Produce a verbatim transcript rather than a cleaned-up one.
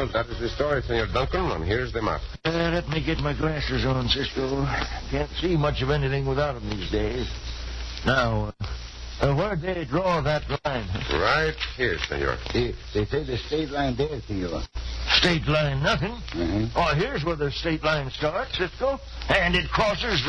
Well, that is the story, Senor Duncan, and here's the map. Uh, let me get my glasses on, Cisco. Can't see much of anything without them these days. Now, uh, uh, where'd they draw that line? Right here, Senor. They, they say the state line there, Senor. State line, nothing. Mm-hmm. Oh, here's where the state line starts, Cisco. And it crosses